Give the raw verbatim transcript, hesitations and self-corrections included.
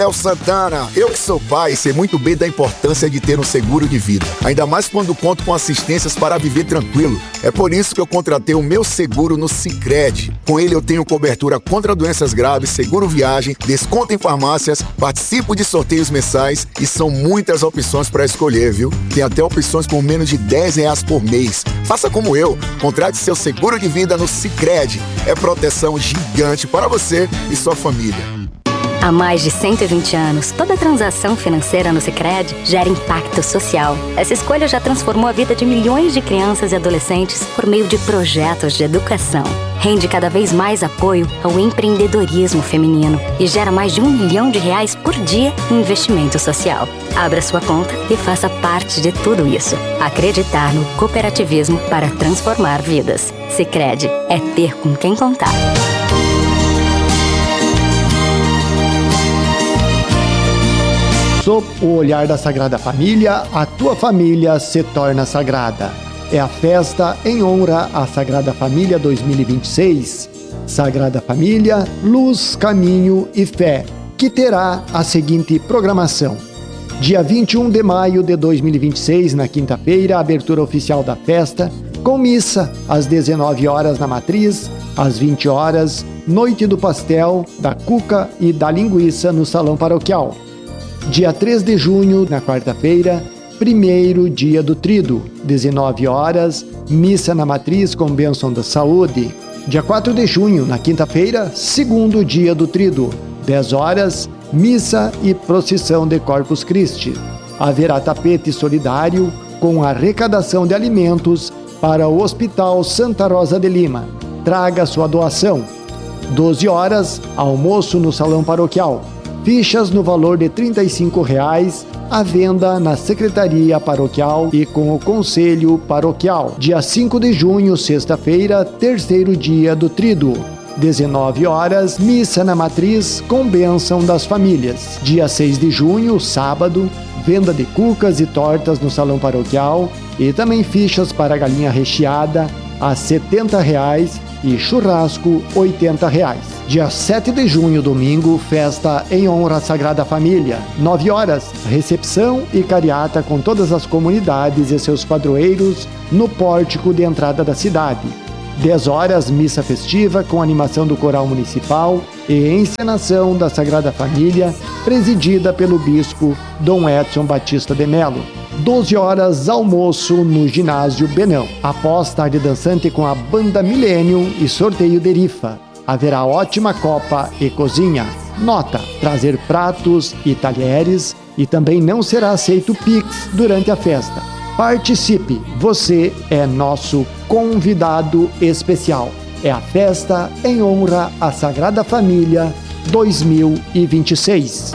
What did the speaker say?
Léo Santana, eu que sou pai, sei muito bem da importância de ter um seguro de vida, ainda mais quando conto com assistências para viver tranquilo. É por isso que eu contratei o meu seguro no Sicredi. Com ele eu tenho cobertura contra doenças graves, seguro viagem, desconto em farmácias, participo de sorteios mensais e são muitas opções para escolher, viu? Tem até opções por menos de dez reais por mês. Faça como eu, contrate seu seguro de vida no Sicredi. É proteção gigante para você e sua família. Há mais de cento e vinte anos, toda transação financeira no Sicredi gera impacto social. Essa escolha já transformou a vida de milhões de crianças e adolescentes por meio de projetos de educação. Rende cada vez mais apoio ao empreendedorismo feminino e gera mais de um milhão de reais por dia em investimento social. Abra sua conta e faça parte de tudo isso. Acreditar no cooperativismo para transformar vidas. Sicredi é ter com quem contar. Sob o olhar da Sagrada Família, a tua família se torna sagrada. É a festa em honra à Sagrada Família dois mil e vinte e seis. Sagrada Família, Luz, Caminho e Fé, que terá a seguinte programação. Dia vinte e um de maio de dois mil e vinte e seis, na quinta-feira, a abertura oficial da festa, com missa às dezenove horas na Matriz, às vinte horas, noite do pastel, da cuca e da linguiça no Salão Paroquial. Dia três de junho, na quarta-feira, primeiro dia do Tríduo, dezenove horas, missa na Matriz com bênção da saúde. Dia quatro de junho, na quinta-feira, segundo dia do Tríduo, dez horas, missa e procissão de Corpus Christi. Haverá tapete solidário com arrecadação de alimentos para o Hospital Santa Rosa de Lima. Traga sua doação. doze horas, almoço no Salão Paroquial. Fichas no valor de trinta e cinco reais, à venda na Secretaria Paroquial e com o Conselho Paroquial. Dia cinco de junho, sexta-feira, terceiro dia do Tríduo. dezenove horas, missa na Matriz com bênção das famílias. Dia seis de junho, sábado, venda de cucas e tortas no Salão Paroquial e também fichas para galinha recheada a setenta reais e churrasco oitenta reais. Dia sete de junho, domingo, festa em honra à Sagrada Família. nove horas, recepção e cariata com todas as comunidades e seus padroeiros no pórtico de entrada da cidade. dez horas, missa festiva com animação do coral municipal e encenação da Sagrada Família, presidida pelo bispo Dom Edson Batista de Melo. doze horas, almoço no ginásio Benão. Após tarde dançante com a banda Millennium e sorteio de rifa. Haverá ótima copa e cozinha. Nota: trazer pratos e talheres e também não será aceito Pix durante a festa. Participe, você é nosso convidado especial. É a festa em honra à Sagrada Família dois mil e vinte e seis.